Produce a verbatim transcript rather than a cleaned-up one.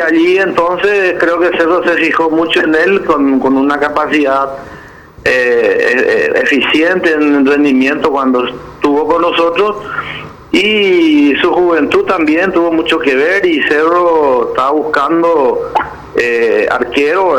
allí entonces creo que Cerro se fijó mucho en él con, con una capacidad eh, eh, eficiente en rendimiento cuando estuvo con nosotros, y su juventud también tuvo mucho que ver, y Cerro estaba buscando eh, arquero,